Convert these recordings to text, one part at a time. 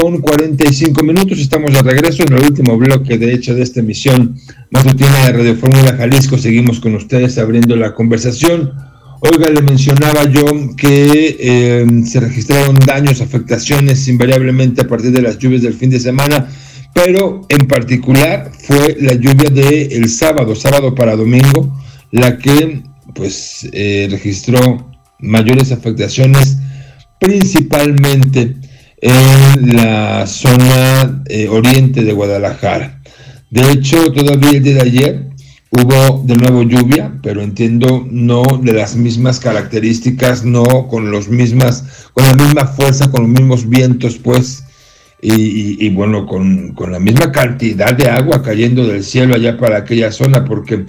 Con 45 minutos estamos de regreso en el último bloque, de hecho, de esta emisión matutina de Radio Fórmula Jalisco. Seguimos con ustedes abriendo la conversación. Oiga, le mencionaba yo que se registraron daños, afectaciones invariablemente a partir de las lluvias del fin de semana, pero en particular fue la lluvia del sábado para domingo, la que pues registró mayores afectaciones, principalmente en la zona oriente de Guadalajara. De hecho, todavía el día de ayer hubo de nuevo lluvia, pero entiendo no de las mismas características, no con la misma fuerza, con los mismos vientos, pues, y bueno, con la misma cantidad de agua cayendo del cielo allá para aquella zona, porque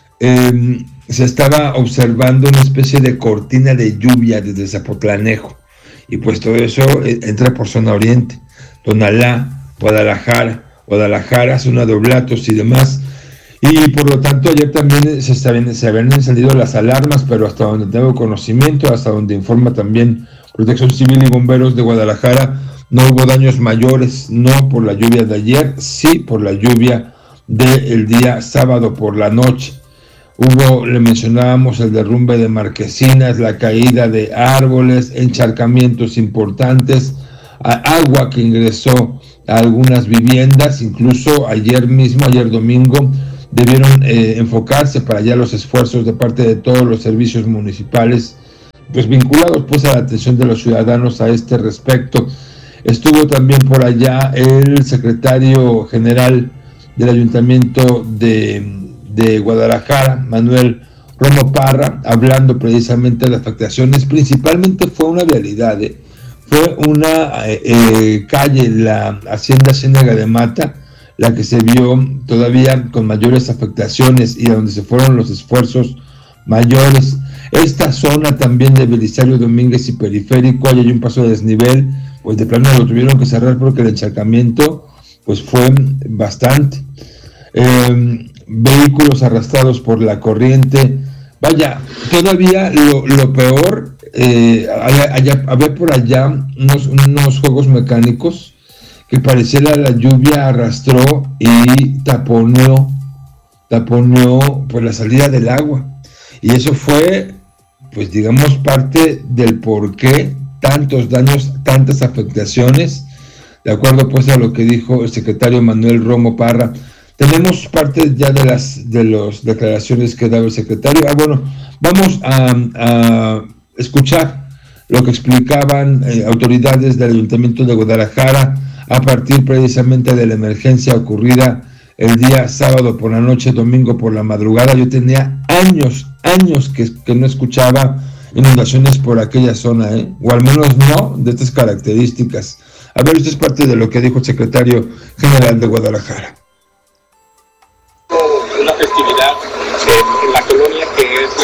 se estaba observando una especie de cortina de lluvia desde Zapotlanejo. Y pues todo eso entra por zona oriente, Tonalá, Guadalajara, zona de Oblatos y demás. Y por lo tanto ayer también se habían encendido las alarmas, pero hasta donde tengo conocimiento, hasta donde informa también Protección Civil y Bomberos de Guadalajara, no hubo daños mayores, no por la lluvia de ayer, sí por la lluvia del día sábado por la noche. Le mencionábamos el derrumbe de marquesinas, la caída de árboles, encharcamientos importantes, agua que ingresó a algunas viviendas. Incluso ayer domingo, debieron enfocarse para allá los esfuerzos de parte de todos los servicios municipales, pues vinculados pues a la atención de los ciudadanos a este respecto. Estuvo también por allá el secretario general del Ayuntamiento de Guadalajara, Manuel Romo Parra, hablando precisamente de afectaciones. Principalmente fue una vialidad, fue una calle, la Hacienda Ciénaga de Mata, la que se vio todavía con mayores afectaciones y a donde se fueron los esfuerzos mayores. Esta zona también de Belisario Domínguez y Periférico, ahí hay un paso de desnivel, pues de plano lo tuvieron que cerrar porque el encharcamiento pues fue bastante. Vehículos arrastrados por la corriente. Vaya, todavía lo peor, había por allá unos juegos mecánicos que pareciera la lluvia arrastró y taponeó pues la salida del agua, y eso fue pues digamos parte del por qué tantos daños, tantas afectaciones, de acuerdo pues a lo que dijo el secretario Manuel Romo Parra. Tenemos parte ya de las declaraciones que daba el secretario. Bueno, vamos a escuchar lo que explicaban autoridades del Ayuntamiento de Guadalajara a partir precisamente de la emergencia ocurrida el día sábado por la noche, domingo por la madrugada. Yo tenía años que no escuchaba inundaciones por aquella zona, o al menos no de estas características. A ver, esto es parte de lo que dijo el secretario general de Guadalajara. Una festividad en la colonia que es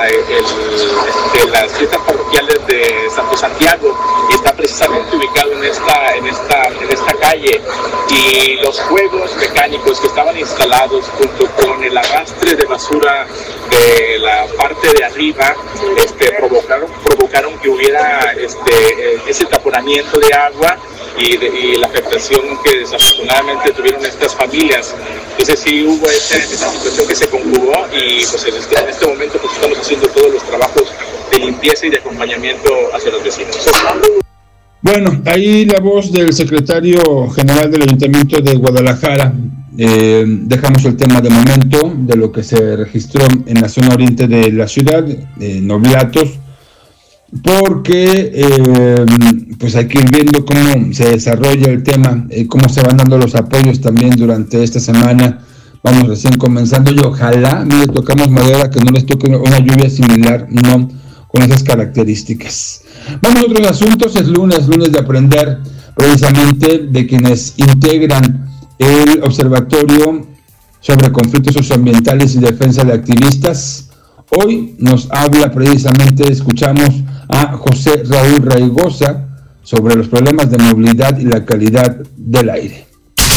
las fiestas parroquiales de Santo Santiago, y está precisamente ubicado en esta calle, y los juegos mecánicos que estaban instalados junto con el arrastre de basura de la parte de arriba provocaron que hubiera ese taponamiento de agua y la afectación que desafortunadamente tuvieron estas familias. Entonces sí hubo esa situación que se conjugó, y pues en este momento pues estamos haciendo todos los trabajos de limpieza y de acompañamiento hacia los vecinos. Bueno, ahí la voz del secretario general del Ayuntamiento de Guadalajara. Dejamos el tema de momento de lo que se registró en la zona oriente de la ciudad, en Oblatos, porque pues hay que ir viendo cómo se desarrolla el tema, cómo se van dando los apoyos también durante esta semana. Vamos recién comenzando y ojalá, mire, tocamos madera, que no les toque una lluvia similar, no con esas características. Vamos a otros asuntos. Es lunes de aprender precisamente de quienes integran el Observatorio sobre Conflictos Socioambientales y Defensa de Activistas. Hoy nos habla precisamente, escuchamos a José Raúl Raigosa sobre los problemas de movilidad y la calidad del aire.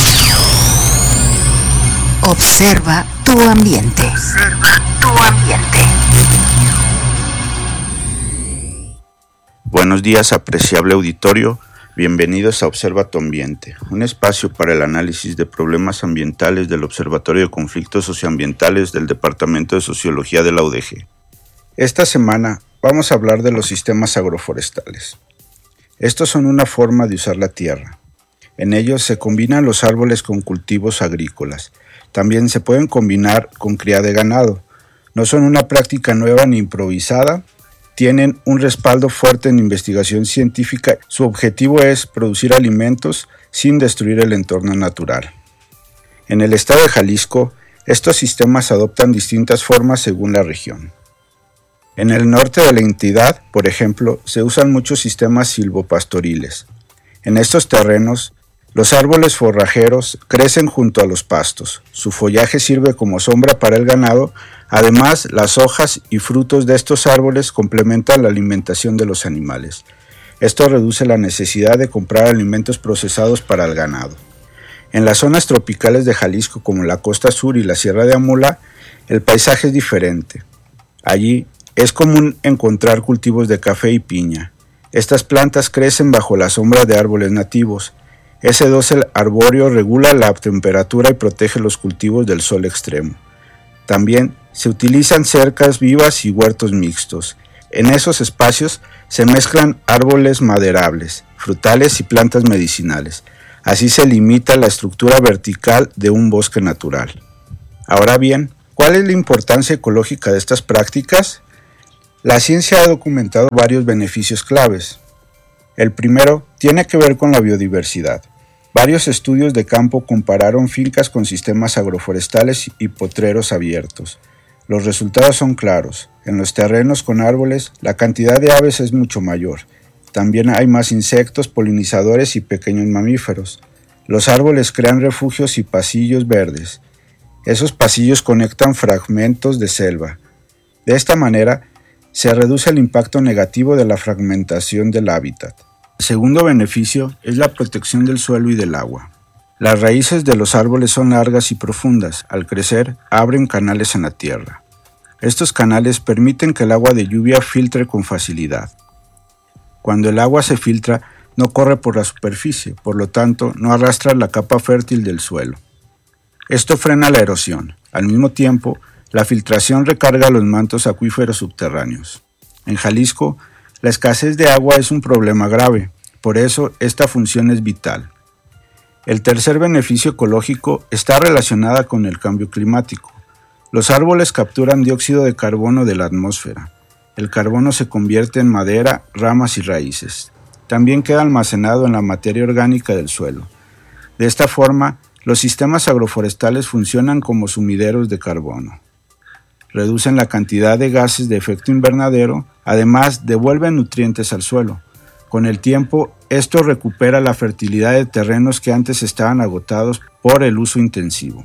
Observa tu ambiente. Observa tu ambiente. Buenos días, apreciable auditorio. Bienvenidos a Observa tu Ambiente, un espacio para el análisis de problemas ambientales del Observatorio de Conflictos Socioambientales del Departamento de Sociología de la UDG. Esta semana vamos a hablar de los sistemas agroforestales. Estos son una forma de usar la tierra. En ellos se combinan los árboles con cultivos agrícolas. También se pueden combinar con cría de ganado. No son una práctica nueva ni improvisada. Tienen un respaldo fuerte en investigación científica. Su objetivo es producir alimentos sin destruir el entorno natural. En el estado de Jalisco, estos sistemas adoptan distintas formas según la región. En el norte de la entidad, por ejemplo, se usan muchos sistemas silvopastoriles. En estos terrenos, los árboles forrajeros crecen junto a los pastos. Su follaje sirve como sombra para el ganado. Además, las hojas y frutos de estos árboles complementan la alimentación de los animales. Esto reduce la necesidad de comprar alimentos procesados para el ganado. En las zonas tropicales de Jalisco, como la costa sur y la Sierra de Amula, el paisaje es diferente. Allí es común encontrar cultivos de café y piña. Estas plantas crecen bajo la sombra de árboles nativos. Ese dosel arbóreo regula la temperatura y protege los cultivos del sol extremo. También se utilizan cercas vivas y huertos mixtos. En esos espacios se mezclan árboles maderables, frutales y plantas medicinales. Así se limita la estructura vertical de un bosque natural. Ahora bien, ¿cuál es la importancia ecológica de estas prácticas? La ciencia ha documentado varios beneficios claves. El primero tiene que ver con la biodiversidad. Varios estudios de campo compararon fincas con sistemas agroforestales y potreros abiertos. Los resultados son claros. En los terrenos con árboles, la cantidad de aves es mucho mayor. También hay más insectos, polinizadores y pequeños mamíferos. Los árboles crean refugios y pasillos verdes. Esos pasillos conectan fragmentos de selva. De esta manera, se reduce el impacto negativo de la fragmentación del hábitat. El segundo beneficio es la protección del suelo y del agua. Las raíces de los árboles son largas y profundas. Al crecer, abren canales en la tierra. Estos canales permiten que el agua de lluvia filtre con facilidad. Cuando el agua se filtra, no corre por la superficie, por lo tanto, no arrastra la capa fértil del suelo. Esto frena la erosión. Al mismo tiempo, la filtración recarga los mantos acuíferos subterráneos. En Jalisco, la escasez de agua es un problema grave, por eso esta función es vital. El tercer beneficio ecológico está relacionado con el cambio climático. Los árboles capturan dióxido de carbono de la atmósfera. El carbono se convierte en madera, ramas y raíces. También queda almacenado en la materia orgánica del suelo. De esta forma, los sistemas agroforestales funcionan como sumideros de carbono. Reducen la cantidad de gases de efecto invernadero, además devuelven nutrientes al suelo. Con el tiempo, esto recupera la fertilidad de terrenos que antes estaban agotados por el uso intensivo.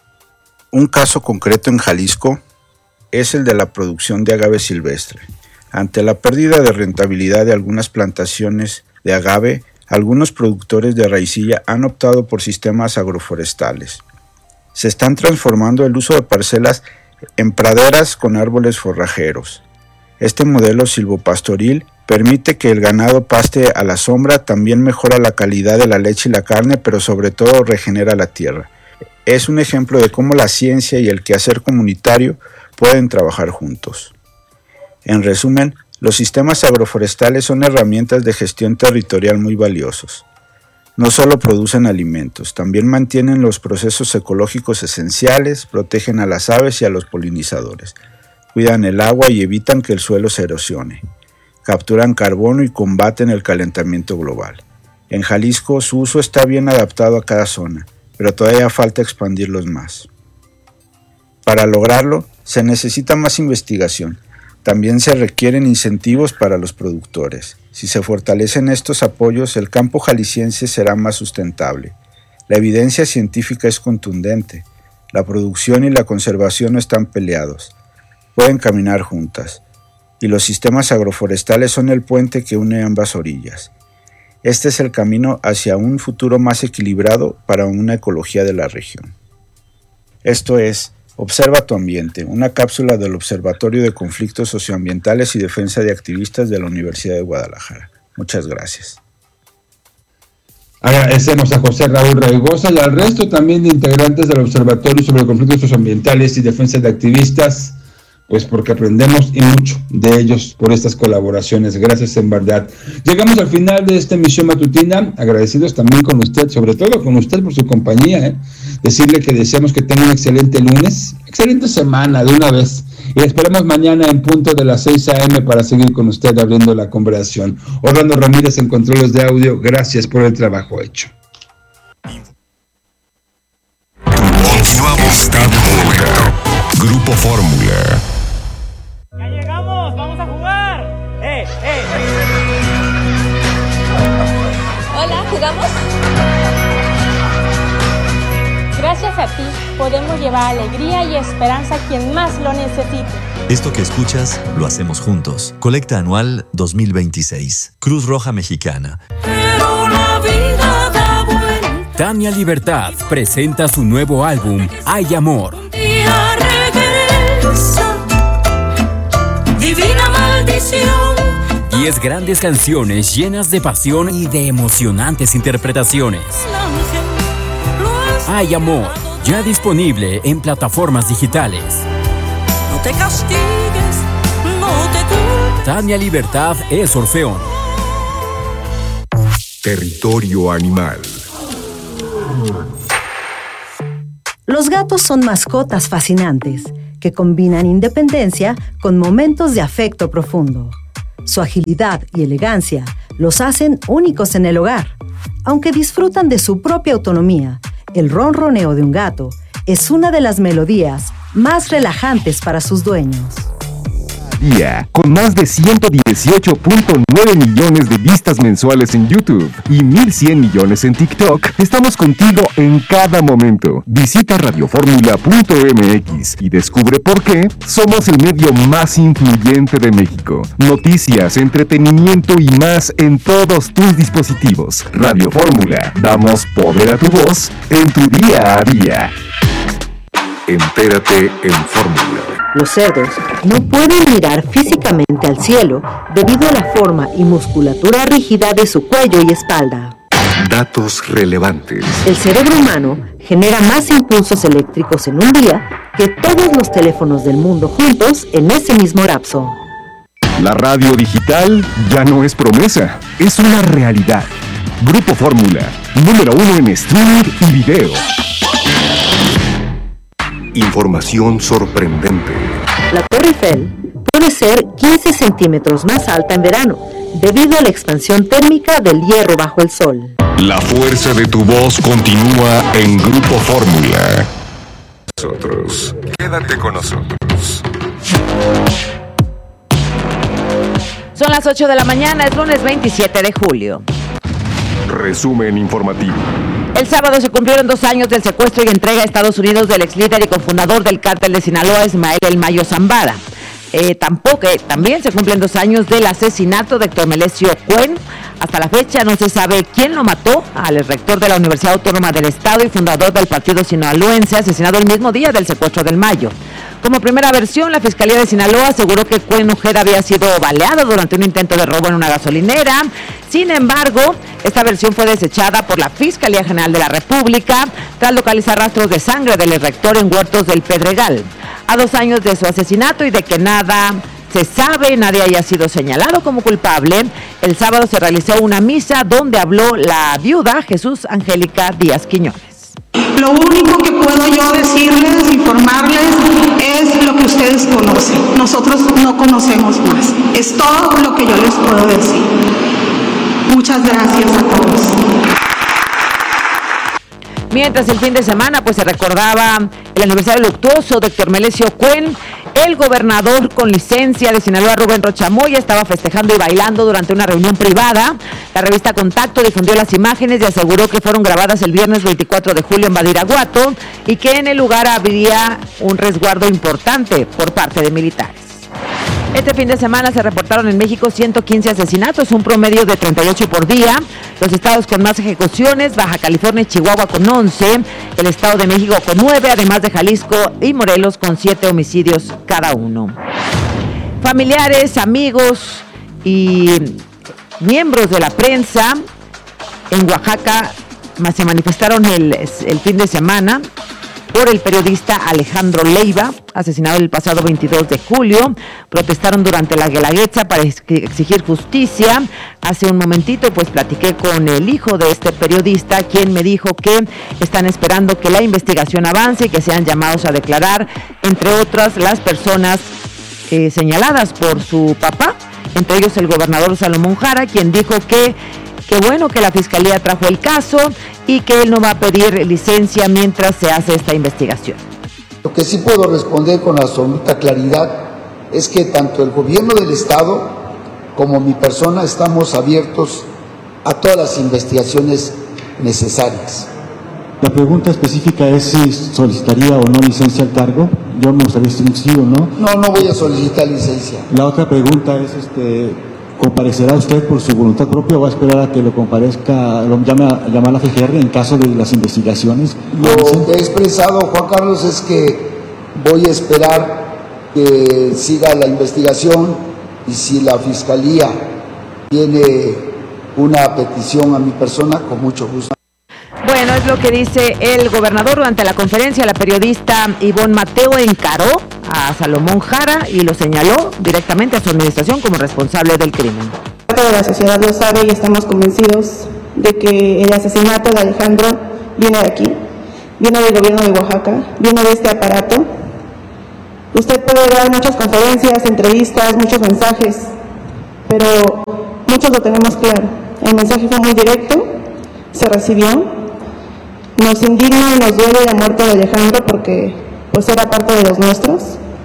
Un caso concreto en Jalisco es el de la producción de agave silvestre. Ante la pérdida de rentabilidad de algunas plantaciones de agave, algunos productores de raicilla han optado por sistemas agroforestales. Se están transformando el uso de parcelas en praderas con árboles forrajeros. Este modelo silvopastoril permite que el ganado paste a la sombra, también mejora la calidad de la leche y la carne, pero sobre todo regenera la tierra. Es un ejemplo de cómo la ciencia y el quehacer comunitario pueden trabajar juntos. En resumen, los sistemas agroforestales son herramientas de gestión territorial muy valiosos. No solo producen alimentos, también mantienen los procesos ecológicos esenciales, protegen a las aves y a los polinizadores, cuidan el agua y evitan que el suelo se erosione, capturan carbono y combaten el calentamiento global. En Jalisco su uso está bien adaptado a cada zona, pero todavía falta expandirlos más. Para lograrlo, se necesita más investigación. También se requieren incentivos para los productores. Si se fortalecen estos apoyos, el campo jalisciense será más sustentable. La evidencia científica es contundente. La producción y la conservación no están peleados. Pueden caminar juntas. Y los sistemas agroforestales son el puente que une ambas orillas. Este es el camino hacia un futuro más equilibrado para una ecología de la región. Esto es Observa tu Ambiente, una cápsula del Observatorio de Conflictos Socioambientales y Defensa de Activistas de la Universidad de Guadalajara. Muchas gracias. Agradecemos a José Raúl Raigosa y al resto también de integrantes del Observatorio sobre Conflictos Socioambientales y Defensa de Activistas, pues porque aprendemos y mucho de ellos por estas colaboraciones. Gracias en verdad. Llegamos al final de esta emisión matutina, agradecidos también con usted, sobre todo con usted por su compañía. Decirle que deseamos que tenga un excelente lunes, excelente semana de una vez. Y esperamos mañana en punto de las 6 a.m. para seguir con usted abriendo la conversación. Orlando Ramírez en controles de audio, gracias por el trabajo hecho. Está de vuelta. Grupo Fórmula. ¡Ya llegamos! ¡Vamos a jugar! Hola, ¿jugamos? Gracias a ti podemos llevar alegría y esperanza a quien más lo necesite. Esto que escuchas lo hacemos juntos. Colecta anual 2026. Cruz Roja Mexicana. Pero la vida da vuelta. Tania Libertad presenta su nuevo álbum Hay Amor. Un día regresa. Divina maldición. 10 grandes canciones llenas de pasión y de emocionantes interpretaciones. Hay Amor, ya disponible en plataformas digitales. No te castigues, no te culpes. Tania Libertad es Orfeón. Territorio Animal. Los gatos son mascotas fascinantes que combinan independencia con momentos de afecto profundo. Su agilidad y elegancia los hacen únicos en el hogar. Aunque disfrutan de su propia autonomía, el ronroneo de un gato es una de las melodías más relajantes para sus dueños. Con más de 118.9 millones de vistas mensuales en YouTube y 1,100 millones en TikTok, estamos contigo en cada momento. Visita radioformula.mx y descubre por qué somos el medio más influyente de México. Noticias, entretenimiento y más en todos tus dispositivos. Radio Fórmula, damos poder a tu voz en tu día a día. Entérate en Fórmula. Los cerdos no pueden mirar físicamente al cielo debido a la forma y musculatura rígida de su cuello y espalda. Datos relevantes. El cerebro humano genera más impulsos eléctricos en un día que todos los teléfonos del mundo juntos en ese mismo lapso. La radio digital ya no es promesa, es una realidad. Grupo Fórmula, número 1 en streaming y video. Información sorprendente. La Torre Eiffel puede ser 15 centímetros más alta en verano, debido a la expansión térmica del hierro bajo el sol. La fuerza de tu voz continúa en Grupo Fórmula. Nosotros. Quédate con nosotros. Son las 8 de la mañana, es lunes 27 de julio. Resumen informativo. El sábado se cumplieron 2 años del secuestro y entrega a Estados Unidos del ex líder y cofundador del cártel de Sinaloa, Ismael El Mayo Zambada. También se cumplen 2 años del asesinato de Héctor Melesio Cuen. Hasta la fecha no se sabe quién lo mató al rector de la Universidad Autónoma del Estado y fundador del partido sinaloense, asesinado el mismo día del secuestro del Mayo. Como primera versión, la Fiscalía de Sinaloa aseguró que Cuen Ujeda había sido baleado durante un intento de robo en una gasolinera. Sin embargo, esta versión fue desechada por la Fiscalía General de la República tras localizar rastros de sangre del rector en Huertos del Pedregal. A 2 años de su asesinato y de que nada se sabe, nadie haya sido señalado como culpable, el sábado se realizó una misa donde habló la viuda Jesús Angélica Díaz Quiñones. Lo único que puedo yo decirles, informarles, es lo que ustedes conocen. Nosotros no conocemos más. Es todo lo que yo les puedo decir. Muchas gracias a todos. Mientras el fin de semana se recordaba el aniversario luctuoso de Héctor Melesio Cuen, el gobernador con licencia de Sinaloa, Rubén Rocha Moya, estaba festejando y bailando durante una reunión privada. La revista Contacto difundió las imágenes y aseguró que fueron grabadas el viernes 24 de julio en Badiraguato y que en el lugar habría un resguardo importante por parte de militares. Este fin de semana se reportaron en México 115 asesinatos, un promedio de 38 por día. Los estados con más ejecuciones, Baja California y Chihuahua con 11, el Estado de México con 9, además de Jalisco y Morelos con 7 homicidios cada uno. Familiares, amigos y miembros de la prensa en Oaxaca se manifestaron el fin de semana por el periodista Alejandro Leiva, asesinado el pasado 22 de julio. Protestaron durante la Guelaguetza para exigir justicia. Hace un momentito pues platiqué con el hijo de este periodista, quien me dijo que están esperando que la investigación avance y que sean llamados a declarar, entre otras, las personas señaladas por su papá, entre ellos el gobernador Salomón Jara, quien dijo que bueno que la fiscalía trajo el caso y que él no va a pedir licencia mientras se hace esta investigación. Lo que sí puedo responder con absoluta claridad es que tanto el gobierno del estado como mi persona estamos abiertos a todas las investigaciones necesarias. La pregunta específica es si solicitaría o no licencia al cargo. Yo me gustaría decir sí o no. No voy a solicitar licencia. La otra pregunta es, ¿comparecerá usted por su voluntad propia o va a esperar a que lo comparezca, lo llame a llamar a la FGR en caso de las investigaciones? Lo que he expresado, Juan Carlos, es que voy a esperar que siga la investigación y si la fiscalía tiene una petición a mi persona, con mucho gusto. Bueno, es lo que dice el gobernador. Durante la conferencia, la periodista Ivonne Mateo encaró a Salomón Jara y lo señaló directamente a su administración como responsable del crimen. Toda la sociedad lo sabe y estamos convencidos de que el asesinato de Alejandro viene de aquí, viene del gobierno de Oaxaca, viene de este aparato. Usted puede dar muchas conferencias, entrevistas, muchos mensajes, pero muchos lo tenemos claro. El mensaje fue muy directo, se recibió. Nos indigna y nos duele la muerte de Alejandro porque pues era parte de los nuestros.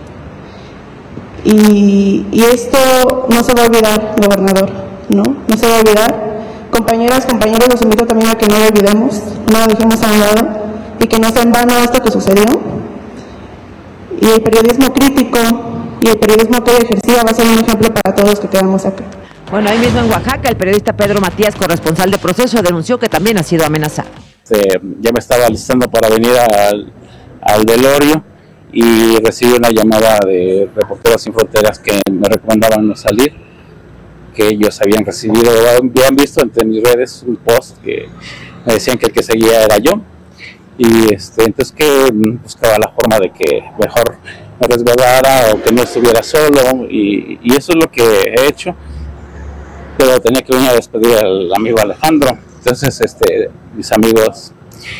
Y esto no se va a olvidar, gobernador, no se va a olvidar. Compañeras, compañeros, los invito también a que no lo olvidemos, no lo dejemos a un lado y que no sea en vano esto que sucedió. Y el periodismo crítico y el periodismo que ejercía va a ser un ejemplo para todos los que quedamos acá. Bueno, ahí mismo en Oaxaca, el periodista Pedro Matías, corresponsal de Proceso, denunció que también ha sido amenazado. Ya me estaba alistando para venir al velorio y recibí una llamada de Reporteros Sin Fronteras que me recomendaban no salir, que ellos habían visto entre mis redes un post que me decían que el que seguía era yo, y entonces que buscaba la forma de que mejor me resguardara o que no estuviera solo, y eso es lo que he hecho. Pero tenía que venir a despedir al amigo Alejandro, entonces mis amigos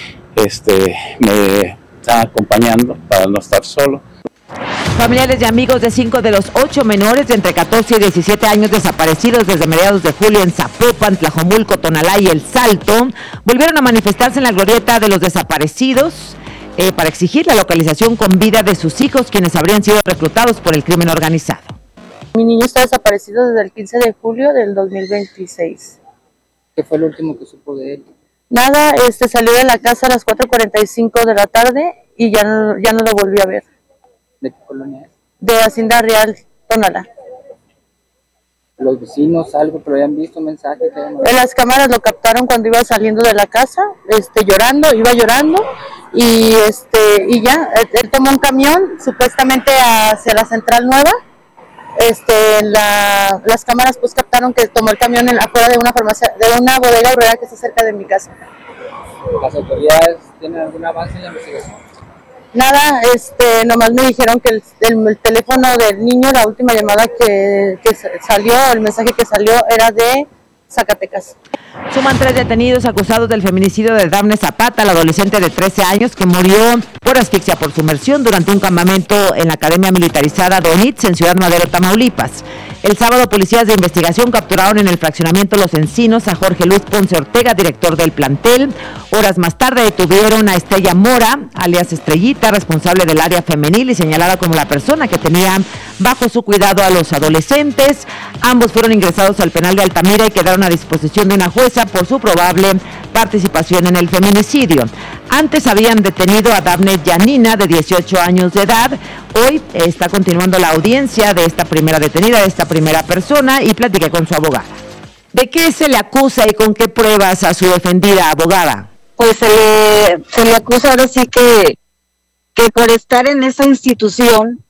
me están acompañando para no estar solo. Familiares y amigos de 5 de los 8 menores de entre 14 y 17 años desaparecidos desde mediados de julio en Zapopan, Tlajomulco, Tonalá y El Salto volvieron a manifestarse en la glorieta de los desaparecidos para exigir la localización con vida de sus hijos, quienes habrían sido reclutados por el crimen organizado. Mi niño está desaparecido desde el 15 de julio del 2026. ¿Qué fue lo último que supo de él? Nada, salió de la casa a las 4:45 de la tarde y ya no lo volví a ver. ¿De qué colonia es? De Hacienda Real, Tonalá. ¿Los vecinos algo que lo habían visto, mensajes? En las cámaras lo captaron cuando iba saliendo de la casa, iba llorando y ya, él tomó un camión supuestamente hacia la Central Nueva. Las cámaras pues captaron que tomó el camión afuera de una farmacia, de una bodega horrera que está cerca de mi casa. ¿Las autoridades tienen algún avance en la investigación? Nada, nomás me dijeron que el teléfono del niño, la última llamada que salió, el mensaje que salió era de Zacatecas. Suman 3 detenidos acusados del feminicidio de Dafne Zapata, la adolescente de 13 años que murió por asfixia por sumersión durante un campamento en la Academia Militarizada de Onitz en Ciudad Madero, Tamaulipas. El sábado, policías de investigación capturaron en el fraccionamiento Los Encinos a Jorge Luis Ponce Ortega, director del plantel. Horas más tarde detuvieron a Estrella Mora, alias Estrellita, responsable del área femenil y señalada como la persona que tenía bajo su cuidado a los adolescentes. Ambos fueron ingresados al penal de Altamira y quedaron a disposición de una jueza por su probable participación en el feminicidio. Antes habían detenido a Dafne Yanina, de 18 años de edad. Hoy está continuando la audiencia de esta primera detenida, de esta primera persona, y platiqué con su abogada. ¿De qué se le acusa y con qué pruebas a su defendida, abogada? Pues se le acusa ahora sí que por estar en esa institución,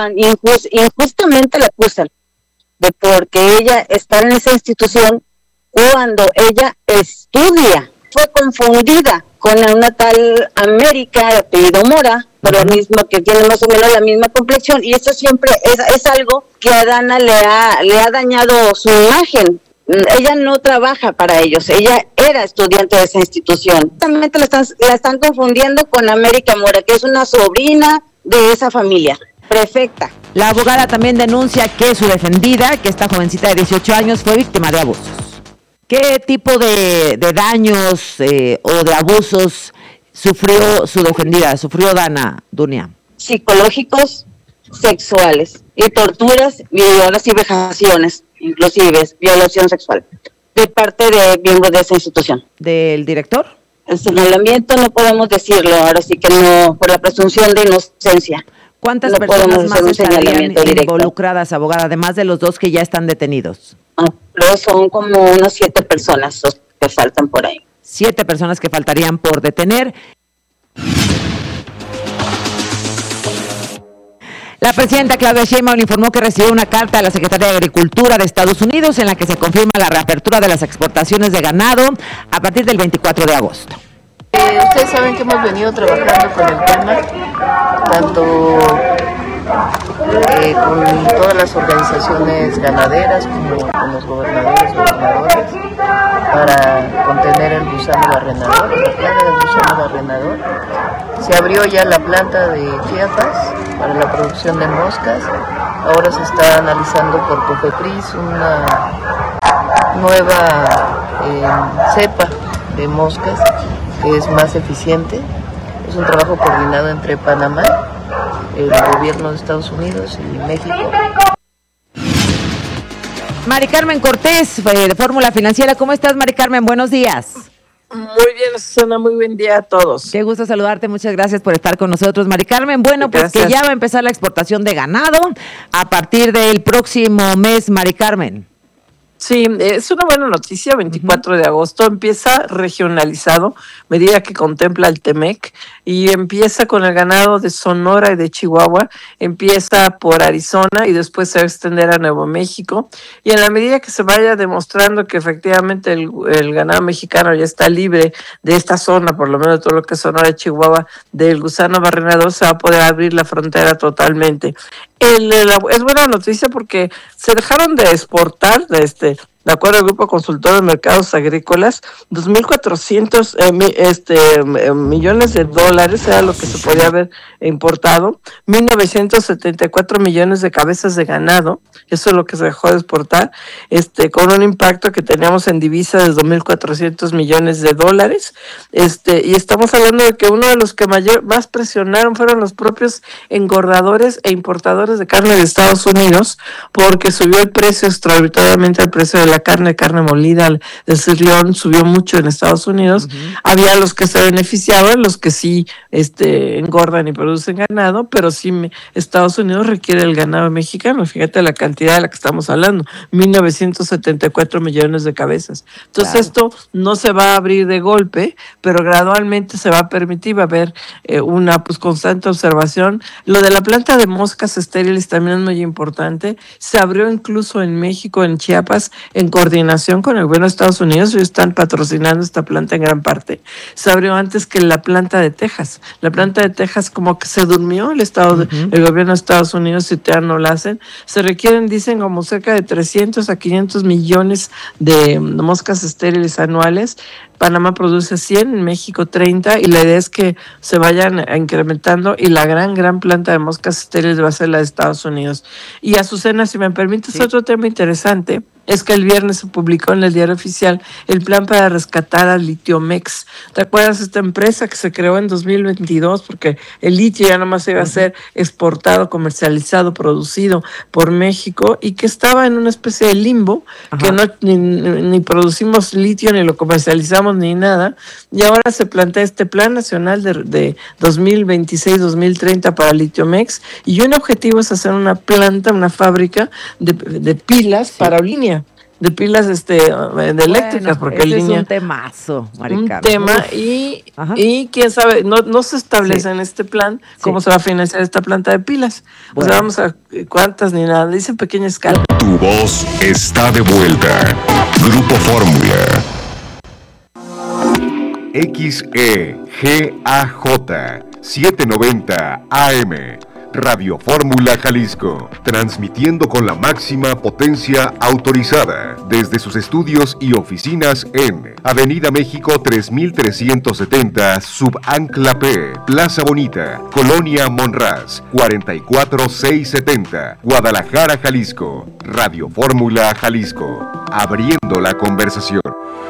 injustamente la acusan, de porque ella estar en esa institución cuando ella estudia. Fue confundida con una tal América de apellido Mora, por lo mismo que tiene más o menos la misma complexión, y eso siempre es algo que a Dana le ha dañado su imagen. Ella no trabaja para ellos, ella era estudiante de esa institución. También la están confundiendo con América Mora, que es una sobrina de esa familia, prefecta. La abogada también denuncia que su defendida, que esta jovencita de 18 años, fue víctima de abusos. ¿Qué tipo de daños o de abusos sufrió su defendida, sufrió Dana, Dunia? Psicológicos, sexuales y torturas, violadoras y vejaciones, inclusive violación sexual, de parte de miembros de esa institución. ¿Del director? El señalamiento no podemos decirlo, ahora sí que no, por la presunción de inocencia. ¿Cuántas personas más estarían involucradas, abogada, además de los 2 que ya están detenidos? Pero son como unas 7 personas los que faltan por ahí. 7 personas que faltarían por detener. La presidenta Claudia Sheinbaum informó que recibió una carta de la Secretaría de Agricultura de Estados Unidos en la que se confirma la reapertura de las exportaciones de ganado a partir del 24 de agosto. Ustedes saben que hemos venido trabajando con el tema, tanto con todas las organizaciones ganaderas como con los gobernadoras, para contener el gusano barrenador, la plaga del gusano barrenador. Se abrió ya la planta de Chiapas para la producción de moscas. Ahora se está analizando por COFEPRIS una nueva cepa de moscas que es más eficiente. Es un trabajo coordinado entre Panamá, el gobierno de Estados Unidos y México. Mari Carmen Cortés, de Fórmula Financiera. ¿Cómo estás, Mari Carmen? Buenos días. Muy bien, Susana, muy buen día a todos. Qué gusto saludarte, muchas gracias por estar con nosotros, Mari Carmen. Bueno, pues que ya va a empezar la exportación de ganado a partir del próximo mes, Mari Carmen. Sí, es una buena noticia. 24 de agosto empieza regionalizado, medida que contempla el TEMEC, y empieza con el ganado de Sonora y de Chihuahua, empieza por Arizona y después se va a extender a Nuevo México, y en la medida que se vaya demostrando que efectivamente el ganado mexicano ya está libre de esta zona, por lo menos todo lo que es Sonora y Chihuahua, del gusano barrenador, se va a poder abrir la frontera totalmente. Es buena noticia porque se dejaron de exportar de acuerdo al Grupo Consultor de Mercados Agrícolas, 2.400 millones de dólares era lo que se podía haber importado, 1.974 millones de cabezas de ganado, eso es lo que se dejó de exportar, con un impacto que teníamos en divisa de 2.400 millones de dólares, y estamos hablando de que uno de los que más presionaron fueron los propios engordadores e importadores de carne de Estados Unidos, porque subió el precio extraordinariamente, el precio de la carne molida, el sirloin subió mucho en Estados Unidos. Había los que se beneficiaban, los que sí engordan y producen ganado, pero sí Estados Unidos requiere el ganado mexicano. Fíjate la cantidad de la que estamos hablando, 1.974 millones de cabezas. Entonces esto no se va a abrir de golpe, pero gradualmente se va a permitir, va a haber una constante observación. Lo de la planta de moscas estériles también es muy importante. Se abrió incluso en México, en Chiapas, en coordinación con el gobierno de Estados Unidos. Ellos están patrocinando esta planta en gran parte. Se abrió antes que la planta de Texas. La planta de Texas como que se durmió, el gobierno de Estados Unidos, y todavía no la hacen. Se requieren, dicen, como cerca de 300 a 500 millones de moscas estériles anuales. Panamá produce 100, en México 30, y la idea es que se vayan incrementando, y la gran planta de moscas estériles va a ser la de Estados Unidos. Y Azucena, si me permites, otro tema interesante es que el viernes se publicó en el Diario Oficial el plan para rescatar a Litiomex. ¿Te acuerdas esta empresa que se creó en 2022? Porque el litio ya nomás iba a ser exportado, comercializado, producido por México, y que estaba en una especie de limbo, que no ni producimos litio, ni lo comercializamos, ni nada. Y ahora se plantea este Plan Nacional de 2026-2030 para Litiomex, y un objetivo es hacer una planta, una fábrica de pilas para línea. de pilas de eléctricas, porque en línea es un temazo, Maricarmen. Un tema y quién sabe, no se establece en este plan cómo se va a financiar esta planta de pilas. O sea, vamos a cuántas ni nada, dice pequeña escala. Tu voz está de vuelta. Grupo Fórmula. XEGAJ 790 AM. Radio Fórmula Jalisco, transmitiendo con la máxima potencia autorizada desde sus estudios y oficinas en Avenida México 3370, Subancla P, Plaza Bonita, Colonia Monraz, 44670, Guadalajara, Jalisco. Radio Fórmula Jalisco, abriendo la conversación.